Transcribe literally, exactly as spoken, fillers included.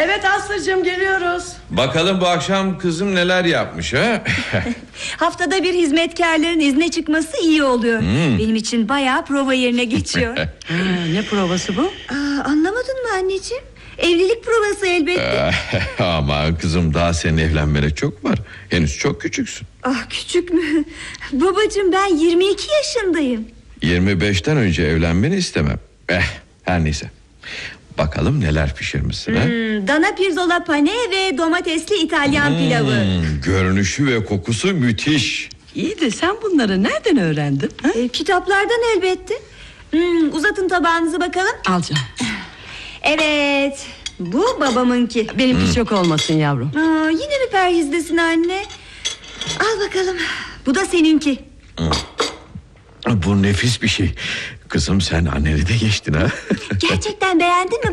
Evet Aslı'cığım, geliyoruz. Bakalım bu akşam kızım neler yapmış ha? Haftada bir hizmetkarların izne çıkması iyi oluyor. Hmm. Benim için bayağı prova yerine geçiyor. Ha, ne provası bu? Aa, anlamadın mı anneciğim? Evlilik provası elbette. Ama kızım, daha senin evlenmene çok var. Henüz çok küçüksün. Ah, küçük mü? Babacığım, ben yirmi iki yaşındayım. yirmi beşten önce evlenmeni istemem. Eh, her neyse. Bakalım neler pişirmişsin ha? Hmm, dana pirzola pane ve domatesli İtalyan pilavı. Hmm, görünüşü ve kokusu müthiş. İyi de sen bunları nereden öğrendin? Ha? E, kitaplardan elbette. Hmm, uzatın tabağınızı bakalım. Al canım. Evet, bu babamınki. Benimki çok olmasın yavrum. Aa, yine mi perhizdesin anne? Al bakalım. Bu da seninki. Bu nefis bir şey. Kızım, sen anneni de geçtin ha? Gerçekten beğendin mi